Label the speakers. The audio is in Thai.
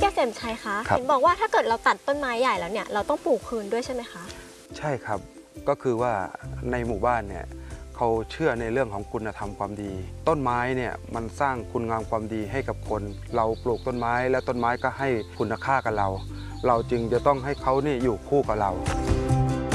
Speaker 1: เกษมชัยคะเห็นบอกว่าถ้าเกิดเราตัดต้นไม้ใหญ่แล้วเนี่ยเราต้องปลูกคืนด้วยใช่ไหมคะ
Speaker 2: ใช่ครับก็คือว่าในหมู่บ้านเนี่ยเขาเชื่อในเรื่องของคุณธรรมความดีต้นไม้เนี่ยมันสร้างคุณงามความดีให้กับคนเราปลูกต้นไม้แล้วต้นไม้ก็ให้คุณค่ากับเราจึงจะต้องให้เขานี่อยู่คู่กับเรา